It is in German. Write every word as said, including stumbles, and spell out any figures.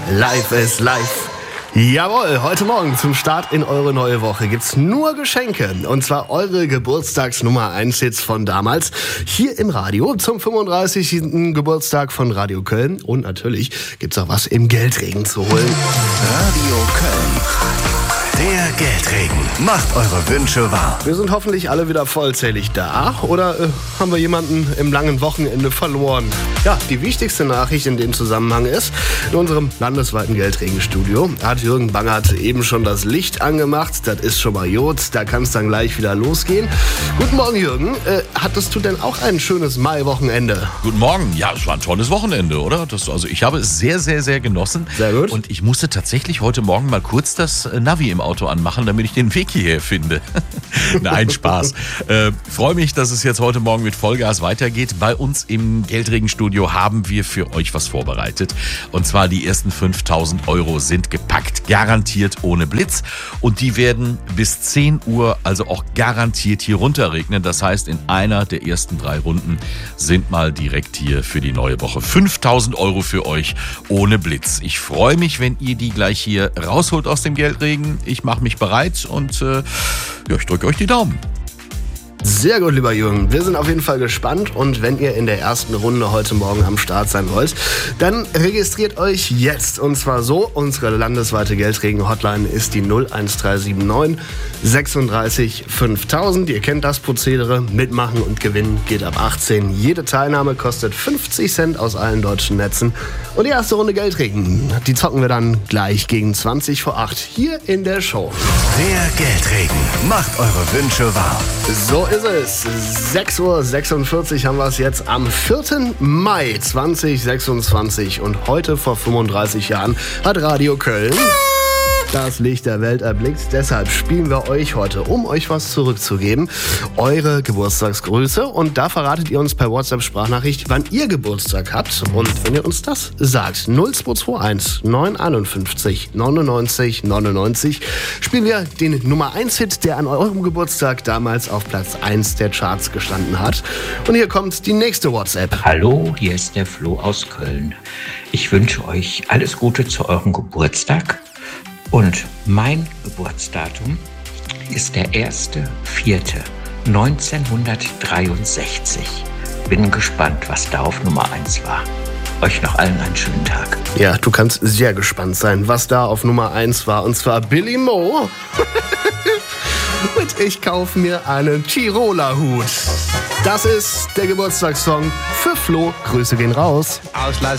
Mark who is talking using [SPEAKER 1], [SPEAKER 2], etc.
[SPEAKER 1] Live ist live. Jawohl, heute Morgen zum Start in eure neue Woche gibt's nur Geschenke. Und zwar eure Geburtstagsnummer eins Hits von damals. Hier im Radio zum fünfunddreißigsten Geburtstag von Radio Köln. Und natürlich gibt's auch was im Geldregen zu holen.
[SPEAKER 2] Radio Köln. Der Geldregen. Macht eure Wünsche wahr.
[SPEAKER 1] Wir sind hoffentlich alle wieder vollzählig da. Oder äh, haben wir jemanden im langen Wochenende verloren? Ja, die wichtigste Nachricht in dem Zusammenhang ist, in unserem landesweiten Geldregenstudio hat Jürgen Bangert eben schon das Licht angemacht. Das ist schon mal Jod, da kann es dann gleich wieder losgehen. Guten Morgen, Jürgen. Äh, hattest du denn auch ein schönes Mai-Wochenende?
[SPEAKER 3] Guten Morgen. Ja, es war ein tolles Wochenende, oder? Das, also ich habe es sehr, sehr, sehr genossen.
[SPEAKER 1] Sehr gut.
[SPEAKER 3] Und ich musste tatsächlich heute Morgen mal kurz das Navi im Auto anmachen, damit ich den Weg hierher finde. Nein, Spaß. äh, freue mich, dass es jetzt heute Morgen mit Vollgas weitergeht. Bei uns im Geldregenstudio haben wir für euch was vorbereitet. Und zwar die ersten fünftausend Euro sind gepackt, garantiert ohne Blitz. Und die werden bis zehn Uhr also auch garantiert hier runterregnen. Das heißt, in einer der ersten drei Runden sind mal direkt hier für die neue Woche fünftausend Euro für euch ohne Blitz. Ich freue mich, wenn ihr die gleich hier rausholt aus dem Geldregen. Ich mache mich bereit und äh, ja, ich drücke euch die Daumen.
[SPEAKER 1] Sehr gut, lieber Jürgen. Wir sind auf jeden Fall gespannt und wenn ihr in der ersten Runde heute Morgen am Start sein wollt, dann registriert euch jetzt. Und zwar so, unsere landesweite Geldregen-Hotline ist die null eins drei sieben neun sechsunddreißig fünftausend. Ihr kennt das Prozedere. Mitmachen und gewinnen geht ab achtzehn. Jede Teilnahme kostet fünfzig Cent aus allen deutschen Netzen. Und die erste Runde Geldregen, die zocken wir dann gleich gegen zwanzig vor acht hier in der Show.
[SPEAKER 2] Der Geldregen macht eure Wünsche wahr.
[SPEAKER 1] So ist es. sechs Uhr sechsundvierzig haben wir es jetzt am vierten Mai zweitausendsechsundzwanzig. Und heute vor fünfunddreißig Jahren hat Radio Köln das Licht der Welt erblickt. Deshalb spielen wir euch heute, um euch was zurückzugeben, eure Geburtstagsgrüße. Und da verratet ihr uns per WhatsApp-Sprachnachricht, wann ihr Geburtstag habt. Und wenn ihr uns das sagt, null zwei zwei eins neun fünf eins neunundneunzig neunundneunzig, spielen wir den Nummer eins Hit, der an eurem Geburtstag damals auf Platz eins der Charts gestanden hat. Und hier kommt die nächste WhatsApp.
[SPEAKER 4] Hallo, hier ist der Flo aus Köln. Ich wünsche euch alles Gute zu eurem Geburtstag. Und mein Geburtsdatum ist der erster vierte neunzehnhundertdreiundsechzig. Bin gespannt, was da auf Nummer eins war. Euch noch allen einen schönen Tag.
[SPEAKER 1] Ja, du kannst sehr gespannt sein, was da auf Nummer eins war. Und zwar Billy Mo. Und ich kaufe mir einen Tiroler Hut. Das ist der Geburtstagssong für Flo. Grüße gehen raus.
[SPEAKER 5] Aus Las